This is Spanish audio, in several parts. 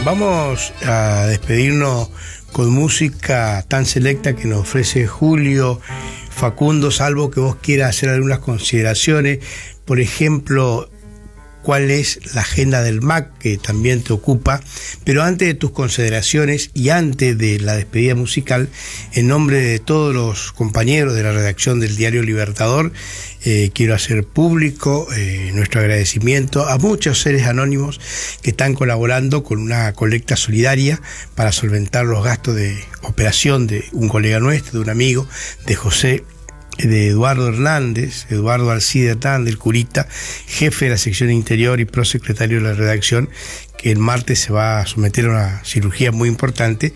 Vamos a despedirnos con música tan selecta que nos ofrece Julio. Facundo, salvo que vos quieras hacer algunas consideraciones, por ejemplo, cuál es la agenda del MAC, que también te ocupa, pero antes de tus consideraciones y antes de la despedida musical, en nombre de todos los compañeros de la redacción del Diario Libertador, quiero hacer público nuestro agradecimiento a muchos seres anónimos que están colaborando con una colecta solidaria para solventar los gastos de operación de un colega nuestro, de un amigo, de José, de Eduardo Hernández, Eduardo Alcide Hernández, el curita, jefe de la sección interior y prosecretario de la redacción, que el martes se va a someter a una cirugía muy importante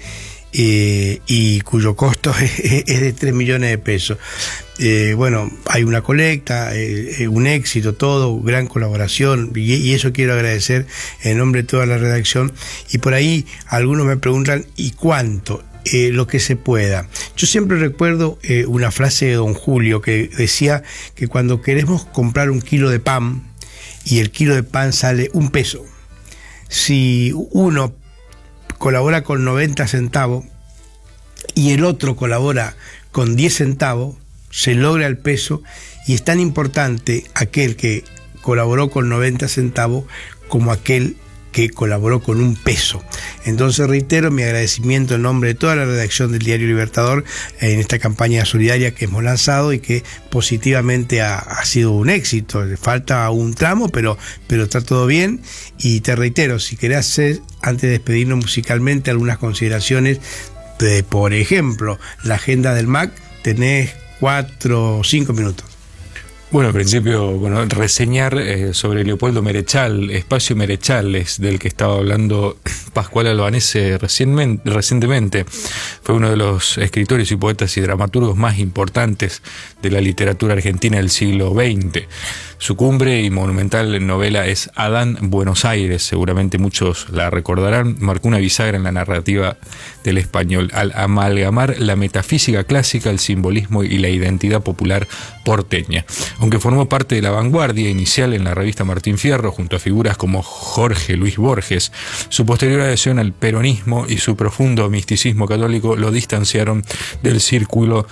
y cuyo costo es de 3 millones de pesos. Bueno, hay una colecta, un éxito todo, gran colaboración, y eso quiero agradecer en nombre de toda la redacción. Y por ahí algunos me preguntan, ¿y cuánto? Lo que se pueda. Yo siempre recuerdo una frase de don Julio que decía que cuando queremos comprar un kilo de pan y el kilo de pan sale 1 peso, si uno colabora con 90 centavos y el otro colabora con 10 centavos, se logra el peso, y es tan importante aquel que colaboró con 90 centavos como aquel que colaboró con 1 peso. Entonces reitero mi agradecimiento en nombre de toda la redacción del Diario Libertador en esta campaña solidaria que hemos lanzado y que positivamente ha sido un éxito. Le falta un tramo, pero está todo bien. Y te reitero, si querés hacer, antes de despedirnos musicalmente, algunas consideraciones de, por ejemplo, la agenda del MAC, tenés 4 o 5 minutos. Bueno, en principio, reseñar sobre Leopoldo Merechal, Espacio Merechales, del que estaba hablando Pascual Albanese recientemente. Fue uno de los escritores y poetas y dramaturgos más importantes de la literatura argentina del siglo XX. Su cumbre y monumental novela es Adán Buenos Aires, seguramente muchos la recordarán. Marcó una bisagra en la narrativa del español al amalgamar la metafísica clásica, el simbolismo y la identidad popular porteña. Aunque formó parte de la vanguardia inicial en la revista Martín Fierro, junto a figuras como Jorge Luis Borges, su posterior adhesión al peronismo y su profundo misticismo católico lo distanciaron del circuito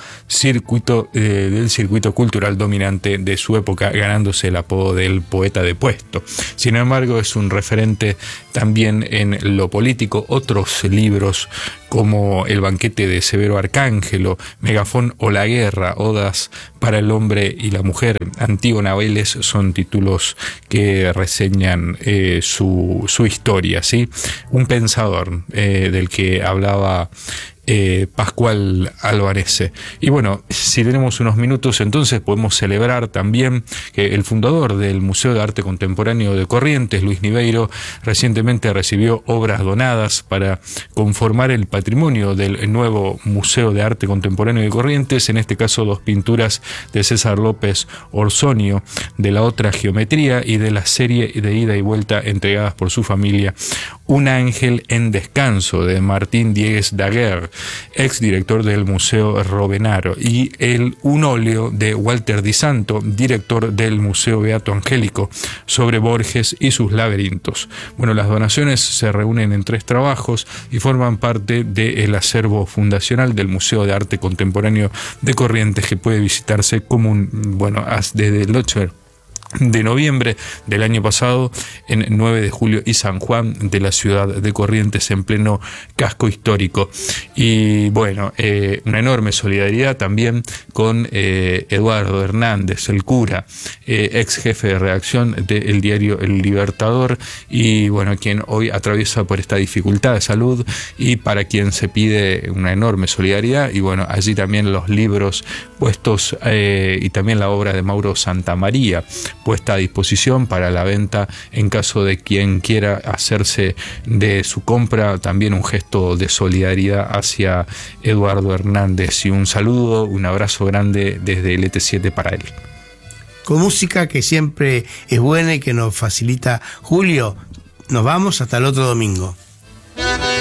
cultural dominante de su época, ganándose el apodo del poeta de puesto. Sin embargo, es un referente también en lo político. Otros libros como El banquete de Severo Arcángelo, Megafón o La guerra, Odas para el hombre y la mujer, Antígona Vélez, son títulos que reseñan su historia, ¿sí? Un pensador del que hablaba Pascual Albanese. Y bueno, si tenemos unos minutos, entonces podemos celebrar también que el fundador del Museo de Arte Contemporáneo de Corrientes, Luis Niveiro, recientemente recibió obras donadas para conformar el patrimonio del nuevo Museo de Arte Contemporáneo de Corrientes, en este caso 2 pinturas de César López Orsonio, de la otra Geometría, y de la serie de Ida y Vuelta entregadas por su familia, Un ángel en descanso, de Martín Diegues Daguerre, ex director del Museo Robenaro, y un óleo de Walter Di Santo, director del Museo Beato Angélico, sobre Borges y sus laberintos. Bueno, las donaciones se reúnen en 3 trabajos y forman parte del acervo fundacional del Museo de Arte Contemporáneo de Corrientes, que puede visitarse desde el 8 de noviembre del año pasado en 9 de julio y San Juan de la ciudad de Corrientes, en pleno casco histórico. Y bueno, una enorme solidaridad también con Eduardo Hernández, el cura, ex jefe de redacción del diario El Libertador, y bueno, quien hoy atraviesa por esta dificultad de salud y para quien se pide una enorme solidaridad. Y bueno, allí también los libros puestos y también la obra de Mauro Santamaría puesta a disposición para la venta en caso de quien quiera hacerse de su compra. También un gesto de solidaridad hacia Eduardo Hernández, y un saludo, un abrazo grande desde el ET7 para él. Con música que siempre es buena y que nos facilita Julio, nos vamos hasta el otro domingo.